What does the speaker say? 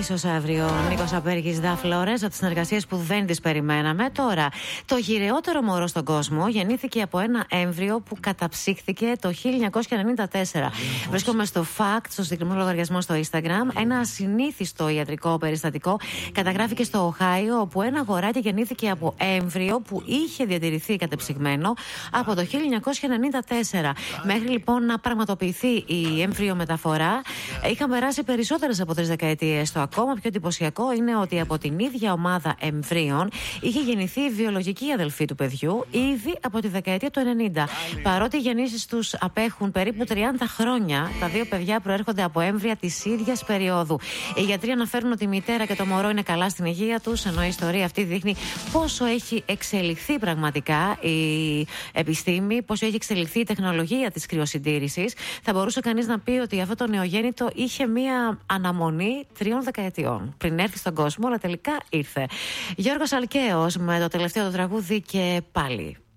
ίσως αύριο. Νίκος Απέργης, Δαφ Λόρενς, από τις συνεργασίες που δεν τις περιμέναμε. Τώρα, το γυρεότερο μωρό στον κόσμο γεννήθηκε από ένα έμβριο που καταψύχθηκε το 1994. Βρίσκομαι στο Fact, στο συγκεκριμένο λογαριασμό στο Instagram. Ένα ασυνήθιστο ιατρικό περιστατικό καταγράφηκε στο Οχάιο, όπου ένα αγοράκι γεννήθηκε από έμβριο που είχε διατηρηθεί κατεψυγμένο από το 1994. Μέχρι λοιπόν να πραγματοποιηθεί η έμβριο μεταφορά, είχαν περάσει περισσότερες από 3 δεκαετίες. Το ακόμα πιο εντυπωσιακό είναι ότι από την ίδια ομάδα εμβρίων είχε γεννηθεί η βιολογική αδελφή του παιδιού ήδη από τη δεκαετία του 90. Παρότι οι γεννήσεις τους απέχουν περίπου 30 χρόνια, τα δύο παιδιά προέρχονται από έμβρια της ίδιας περίοδου. Οι γιατροί αναφέρουν ότι η μητέρα και το μωρό είναι καλά στην υγεία τους, ενώ η ιστορία αυτή δείχνει πόσο έχει εξελιχθεί πραγματικά η επιστήμη, πόσο έχει εξελιχθεί η τεχνολογία της κρυοσυντήρησης. Θα μπορούσε κανείς να πει ότι αυτό το νεογέννητο είχε μία αναμονή 3 δεκαετιών πριν έρθει στον κόσμο, αλλά τελικά ήρθε. Γιώργος Αλκαίος με το τελευταίο του τραγούδι και πάλι.